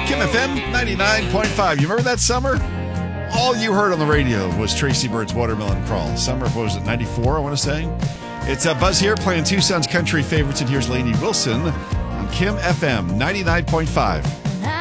Kim FM 99.5. You remember that summer? All you heard on the radio was Tracy Bird's Watermelon Crawl. Summer, what was it, 94, I want to say? It's Buzz here playing Tucson's country favorites, and here's Lainey Wilson on Kim FM 99.5.